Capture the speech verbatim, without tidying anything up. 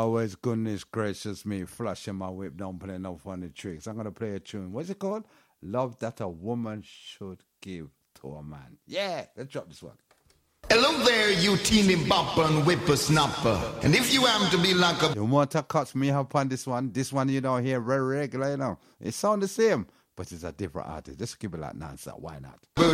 always, goodness gracious me, flashing my whip, don't play no funny tricks. I'm going to play a tune. What's it called? Love That a Woman Should Give to a Man. Yeah, let's drop this one. Hello there, you teeny bopper and whippersnapper. And if you happen to be like a... You want to cut me up on this one? This one you don't hear very regular, you know. It sounds the same, but it's a different artist. Just keep it like nonsense. Why not? Bird